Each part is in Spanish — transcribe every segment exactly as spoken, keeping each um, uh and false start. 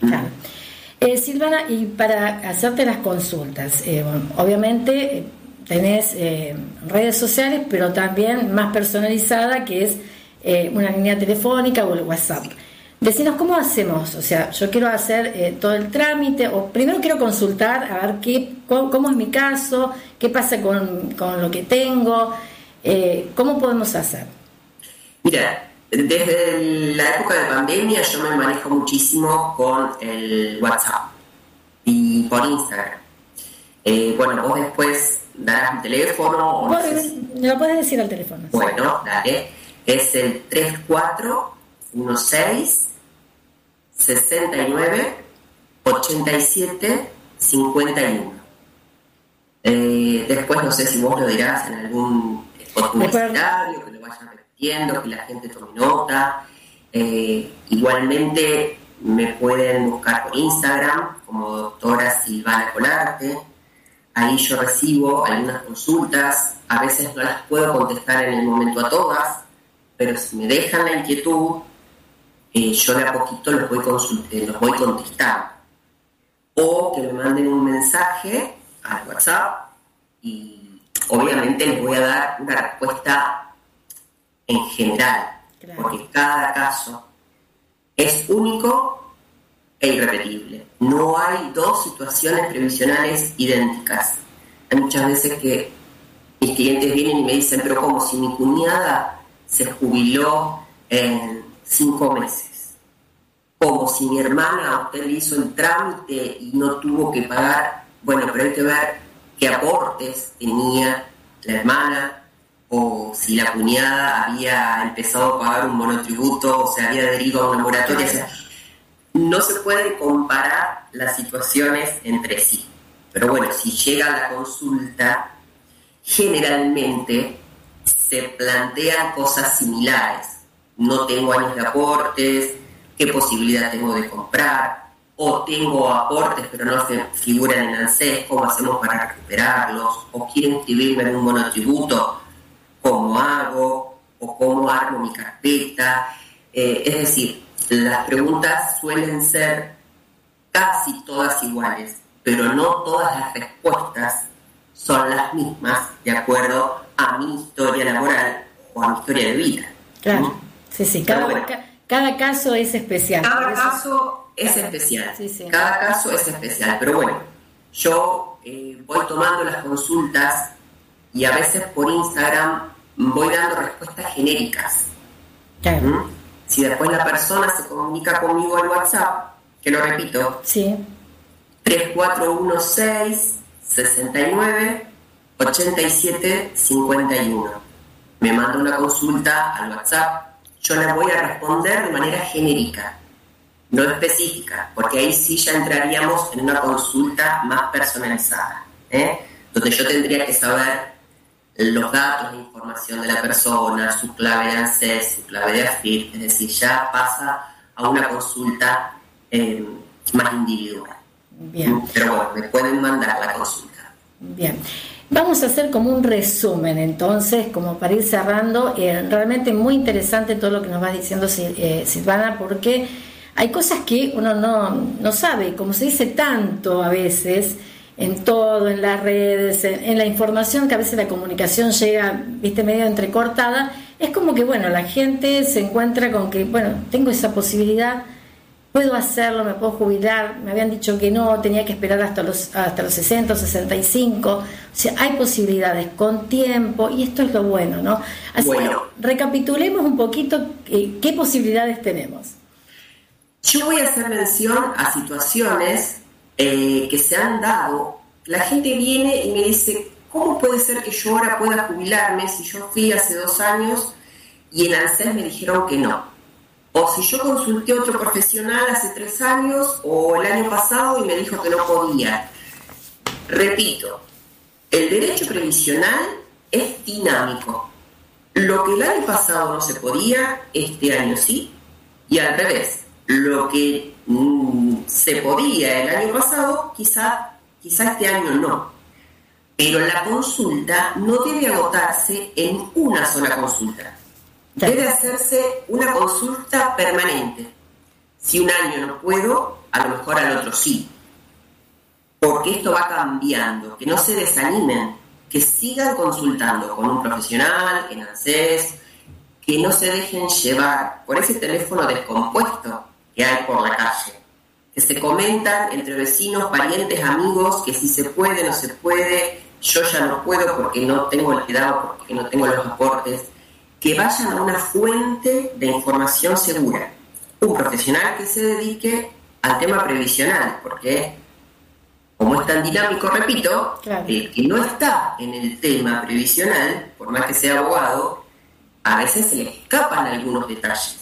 Claro. Eh, Silvana, y para hacerte las consultas, eh, bueno, obviamente eh, tenés eh, redes sociales, pero también más personalizada, que es eh, una línea telefónica o el WhatsApp. Decinos, ¿cómo hacemos? O sea, yo quiero hacer eh, todo el trámite, o primero quiero consultar a ver qué, cómo, cómo es mi caso, qué pasa con, con lo que tengo, eh, ¿cómo podemos hacer? Mira, desde la época de pandemia yo me manejo muchísimo con el WhatsApp y por Instagram. Eh, bueno, vos después darás mi teléfono. O no sé si... ¿Me lo puedes decir al teléfono? Bueno, dale. Es el tres cuatro uno seis sesenta y nueve ochenta y siete cincuenta y uno. Eh, después no sé si vos lo dirás en algún spot publicitario, que lo vayan repitiendo, que la gente tome nota. Eh, igualmente me pueden buscar por Instagram como doctora Silvana Colarte. Ahí yo recibo algunas consultas, a veces no las puedo contestar en el momento a todas, pero si me dejan la inquietud, eh, yo de a poquito los voy, consult- eh, los voy contestando. O que me manden un mensaje al WhatsApp y obviamente les voy a dar una respuesta en general, claro, porque cada caso es único e irrepetible. No hay dos situaciones previsionales idénticas. Hay muchas veces que mis clientes vienen y me dicen, pero como si mi cuñada se jubiló en cinco meses, como si mi hermana a usted le hizo el trámite y no tuvo que pagar. Bueno, pero hay que ver qué aportes tenía la hermana, o si la cuñada había empezado a pagar un monotributo o se había adherido a una moratoria. O sea, no se pueden comparar las situaciones entre sí. Pero bueno, si llega a la consulta, generalmente se plantean cosas similares. No tengo años de aportes, qué posibilidad tengo de comprar, o tengo aportes pero no se figuran en ANSES, ¿cómo hacemos para recuperarlos? O quiero inscribirme en un monotributo, ¿cómo hago? O cómo armo mi carpeta. Eh, es decir, las preguntas suelen ser casi todas iguales, pero no todas las respuestas son las mismas de acuerdo a mi historia laboral o a mi historia de vida. Claro, ¿sí? Sí, sí, cada, bueno, ca- cada caso es especial. Cada caso es especial, sí, sí. Cada caso es especial, pero bueno, yo eh, voy tomando las consultas y a veces por Instagram voy dando respuestas genéricas. Claro. ¿Mm? Si después la persona se comunica conmigo al WhatsApp, que lo repito, sí, tres cuatro uno seis sesenta y nueve ochenta y siete cincuenta y uno. Me manda una consulta al WhatsApp, yo le voy a responder de manera genérica, no específica, porque ahí sí ya entraríamos en una consulta más personalizada, ¿eh? Donde yo tendría que saber los datos, la información de la persona, su clave de ANSES, su clave de AFIP, es decir, ya pasa a una consulta eh, más individual. Bien. Pero bueno, me pueden mandar la consulta. Bien. Vamos a hacer como un resumen, entonces, como para ir cerrando. Eh, realmente muy interesante todo lo que nos va diciendo eh, Silvana, porque hay cosas que uno no, no sabe, como se dice tanto a veces, en todo, en las redes, en, en la información, que a veces la comunicación llega, viste, medio entrecortada. Es como que, bueno, la gente se encuentra con que, bueno, tengo esa posibilidad, puedo hacerlo, me puedo jubilar, me habían dicho que no, tenía que esperar hasta los hasta los sesenta, sesenta y cinco, o sea, hay posibilidades con tiempo, y esto es lo bueno, ¿no? Así bueno, que recapitulemos un poquito eh, qué posibilidades tenemos. Yo voy a hacer mención a situaciones eh, que se han dado. La gente viene y me dice, ¿cómo puede ser que yo ahora pueda jubilarme si yo fui hace dos años y en ANSES me dijeron que no? O si yo consulté a otro profesional hace tres años o el año pasado y me dijo que no podía. Repito, el derecho previsional es dinámico. Lo que el año pasado no se podía, este año sí, y al revés. Lo que mmm, se podía el año pasado, quizá, quizá este año no. Pero la consulta no debe agotarse en una sola consulta. Debe hacerse una consulta permanente. Si un año no puedo, a lo mejor al otro sí. Porque esto va cambiando, que no se desanimen, que sigan consultando con un profesional, en ANSES, que no se dejen llevar por ese teléfono descompuesto que hay por la calle, que se comentan entre vecinos, parientes, amigos, que si se puede, no se puede, yo ya no puedo porque no tengo el cuidado, porque no tengo los aportes, que vayan a una fuente de información segura, un profesional que se dedique al tema previsional, porque como es tan dinámico, repito, claro, el que no está en el tema previsional, por más que sea abogado, a veces se le escapan algunos detalles.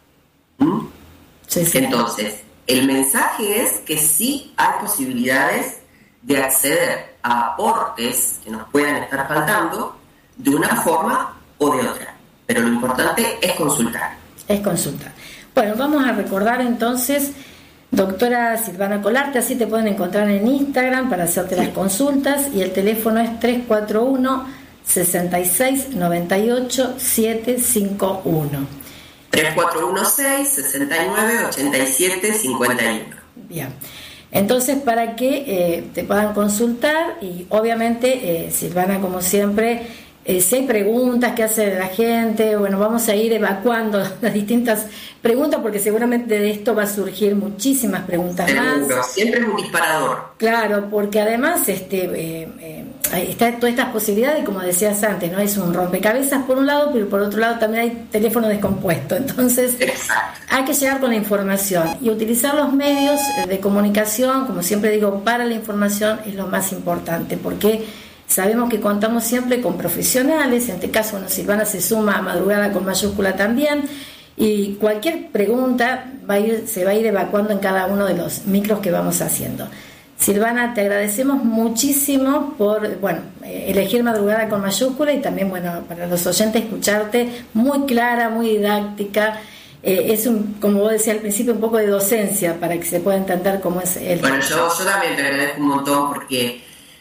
¿Mm? Sí, sí. Entonces, el mensaje es que sí hay posibilidades de acceder a aportes que nos puedan estar faltando de una forma o de otra. Pero lo importante es consultar. Es consultar. Bueno, vamos a recordar entonces, doctora Silvana Colarte, así te pueden encontrar en Instagram para hacerte las consultas, y el teléfono es tres cuatro uno, seis seis, nueve ocho, siete cinco uno. tres cuatro uno seis, seis nueve, ocho siete cinco uno. Bien, entonces para que eh, te puedan consultar, y obviamente eh, Silvana, como siempre, eh, si hay preguntas que hace la gente, bueno, vamos a ir evacuando las distintas preguntas, porque seguramente de esto va a surgir muchísimas preguntas Seguro, más. siempre es un disparador. Claro, porque además este eh, eh, está todas estas posibilidades, como decías antes, no es un rompecabezas por un lado, pero por otro lado también hay teléfono descompuesto. Entonces, exacto, hay que llegar con la información y utilizar los medios de comunicación, como siempre digo, para la información es lo más importante, porque sabemos que contamos siempre con profesionales. En este caso, bueno, Silvana se suma a Madrugada con mayúscula también, y cualquier pregunta va a ir, se va a ir evacuando en cada uno de los micros que vamos haciendo. Silvana, te agradecemos muchísimo por, bueno, eh, elegir Madrugada con mayúscula, y también, bueno, para los oyentes, escucharte muy clara, muy didáctica. Eh, es, un, como vos decías al principio, un poco de docencia para que se pueda entender cómo es el... Bueno, yo, yo también te agradezco un montón, porque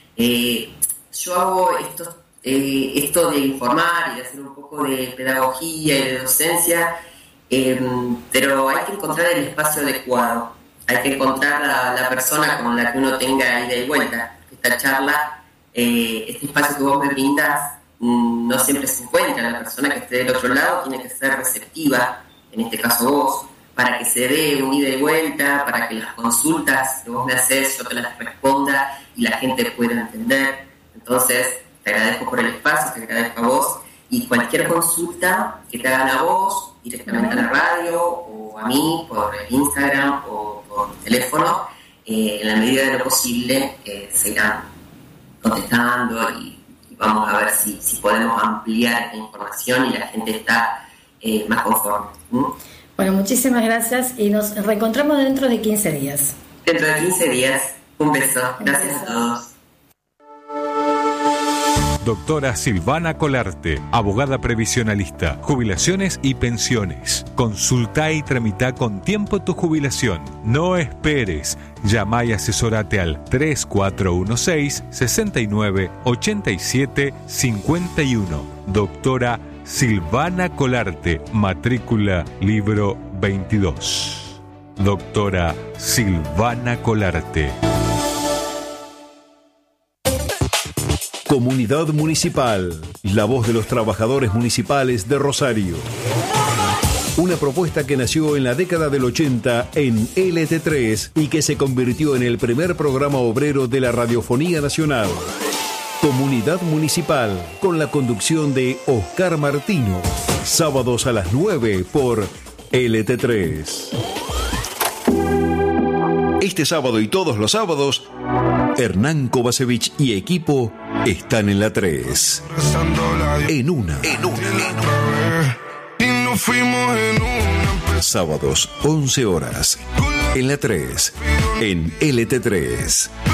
eh, yo hago esto, eh, esto de informar y de hacer un poco de pedagogía y de docencia, eh, pero hay que encontrar el espacio adecuado. Hay que encontrar a la persona con la que uno tenga ida y vuelta. Esta charla, eh, este espacio que vos me brindas, mmm, no siempre se encuentra. La persona que esté del otro lado tiene que ser receptiva, en este caso vos, para que se dé un ida y vuelta, para que las consultas que vos me haces yo te las responda y la gente pueda entender. Entonces, te agradezco por el espacio, te agradezco a vos, y cualquier consulta que te hagan a vos, directamente a la radio, o a mí, por Instagram, o por teléfono, eh, en la medida de lo posible eh, se irán contestando, y, y vamos a ver si, si podemos ampliar la información y la gente está eh, más conforme. ¿Mm? Bueno, muchísimas gracias, y nos reencontramos dentro de quince días. Dentro de quince días. Un beso. Gracias a todos. Doctora Silvana Colarte, abogada previsionalista, jubilaciones y pensiones. Consulta y tramita con tiempo tu jubilación. No esperes. Llama y asesorate al tres cuatro uno seis, seis nueve, ocho siete cinco uno. Doctora Silvana Colarte, matrícula libro veintidós. Doctora Silvana Colarte. Comunidad Municipal, la voz de los trabajadores municipales de Rosario. Una propuesta que nació en la década del ochenta en L T tres y que se convirtió en el primer programa obrero de la radiofonía nacional. Comunidad Municipal, con la conducción de Oscar Martino. Sábados a las nueve por L T tres. Este sábado y todos los sábados, Hernán Kovacevic y equipo están en la tres. En una. En una. Y nos fuimos en una. Sábados, once horas. En la tres. En L T tres.